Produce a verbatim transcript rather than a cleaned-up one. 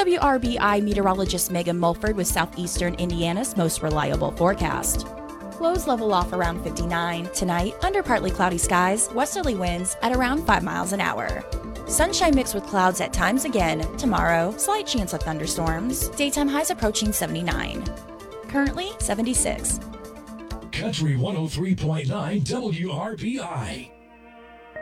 W R B I meteorologist Megan Mulford with Southeastern Indiana's most reliable forecast. Lows level off around fifty-nine. Tonight, under partly cloudy skies, westerly winds at around five miles an hour. Sunshine mixed with clouds at times again. Tomorrow, slight chance of thunderstorms. Daytime highs approaching seventy-nine. Currently, seventy-six. Country one oh three point nine W R B I.